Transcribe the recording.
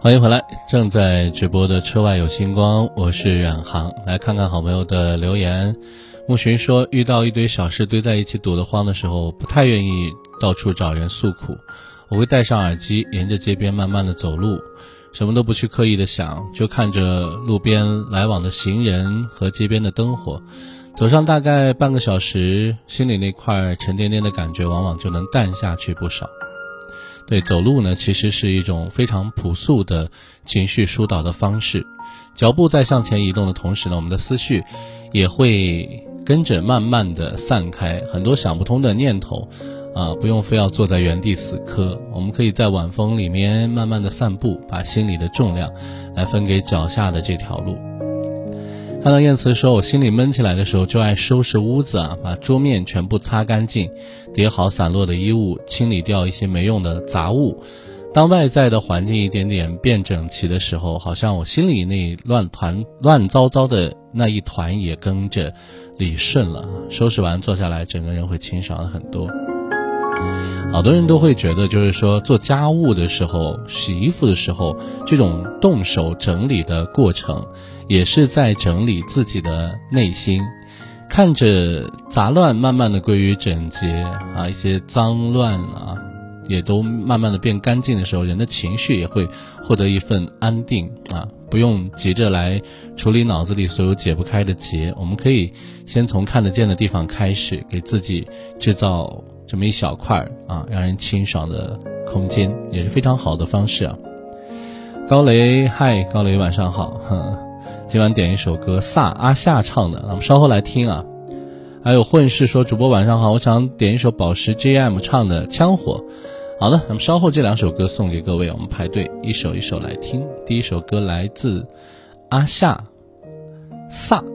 欢迎回来，正在直播的车外有星光，我是冉航。来看看好朋友的留言。木寻说，遇到一堆小事堆在一起堵得慌的时候，不太愿意到处找人诉苦，我会戴上耳机，沿着街边慢慢的走路，什么都不去刻意的想，就看着路边来往的行人和街边的灯火，走上大概半个小时，心里那块沉甸甸的感觉往往就能淡下去不少。对，走路呢其实是一种非常朴素的情绪疏导的方式，脚步在向前移动的同时呢，我们的思绪也会跟着慢慢的散开，很多想不通的念头不用非要坐在原地死磕，我们可以在晚风里面慢慢的散步，把心里的重量来分给脚下的这条路。看到燕慈说，我心里闷起来的时候就爱收拾屋子把桌面全部擦干净，叠好散落的衣物，清理掉一些没用的杂物。当外在的环境一点点变整齐的时候，好像我心里那乱糟糟的那一团也跟着理顺了，收拾完坐下来，整个人会清爽了很多。好多人都会觉得，就是说做家务的时候，洗衣服的时候，这种动手整理的过程也是在整理自己的内心，看着杂乱慢慢的归于整洁一些脏乱也都慢慢的变干净的时候，人的情绪也会获得一份安定不用急着来处理脑子里所有解不开的结，我们可以先从看得见的地方开始，给自己制造这么一小块让人清爽的空间，也是非常好的方式高雷，嗨，高雷晚上好。今晚点一首歌，阿夏唱的，我们稍后来听还有混世说，主播晚上好，我想点一首宝石 JM 唱的枪火。好的，那么稍后这两首歌送给各位，我们排队一首一首来听。第一首歌来自阿夏，